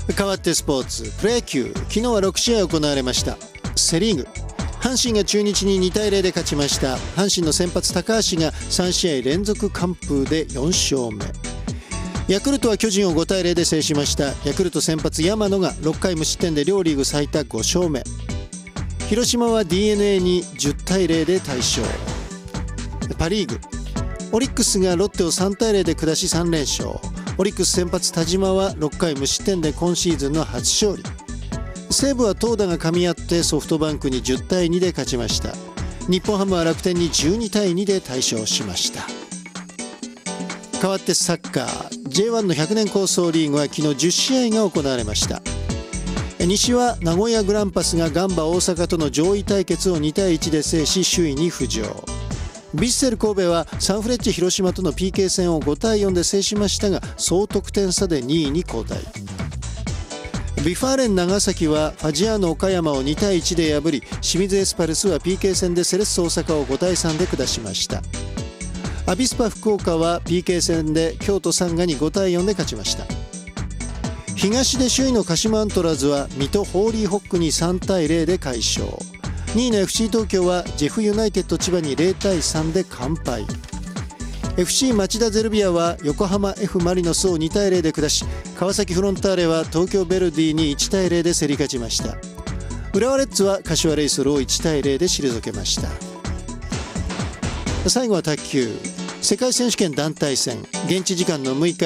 変わってスポーツ、プロ野球、昨日は6試合行われました。セリーグ、阪神が中日に2対0で勝ちました。阪神の先発高橋が3試合連続完封で4勝目。ヤクルトは巨人を5対0で制しました。ヤクルト先発山野が6回無失点で両リーグ最多5勝目。広島は DNA に10対0で大勝。パリーグ、オリックスがロッテを3対0で下し3連勝。オリックス先発田島は6回無失点で今シーズンの初勝利。西武は投打が噛み合ってソフトバンクに10対2で勝ちました。日本ハムは楽天に12対2で大勝しました。変わってサッカー、 J1 の100年構想リーグは昨日10試合が行われました。西は名古屋グランパスがガンバ大阪との上位対決を2対1で制し首位に浮上。ヴィッセル神戸はサンフレッチェ広島との PK 戦を5対4で制しましたが総得点差で2位に後退。ビファーレン長崎はファジアーノ岡山を2対1で破り、清水エスパルスは PK 戦でセレッソ大阪を5対3で下しました。アビスパ福岡は PK 戦で京都サンガに5対4で勝ちました。東で首位の鹿島アントラーズは水戸ホーリーホックに3対0で快勝。2位の FC 東京はジェフユナイテッド千葉に0対3で完敗。 FC 町田ゼルビアは横浜 F マリノスを2対0で下し、川崎フロンターレは東京ヴェルディに1対0で競り勝ちました。浦和レッズは柏レイソルを1対0で退けました。最後は卓球、世界選手権団体戦、現地時間の6日